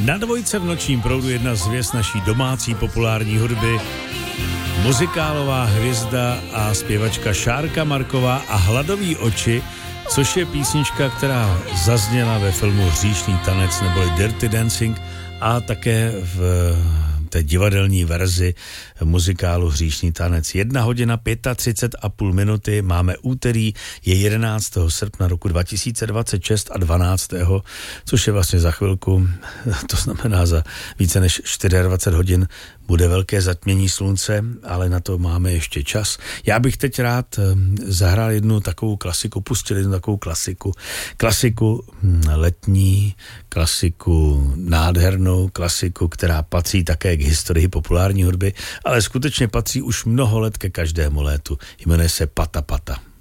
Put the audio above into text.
Na dvojce v nočním proudu jedna zvěst naší domácí populární hudby, muzikálová hvězda a zpěvačka Šárka Marková a Hladový oči, což je písnička, která zazněla ve filmu Hříšný tanec neboli Dirty Dancing a také v té divadelní verzi muzikálu Hříšný tanec. 1 hodina 35,5 minuty, máme úterý, je 11. srpna roku 2026 a 12. což je vlastně za chvilku, to znamená za více než 24 hodin, bude velké zatmění slunce, ale na to máme ještě čas. Já bych teď rád zahrál jednu takovou klasiku, pustil jednu takovou klasiku letní, klasiku nádhernou, klasiku, která patří také k historii populární hudby, ale skutečně patří už mnoho let ke každému létu. Jmenuje se Pata Pata.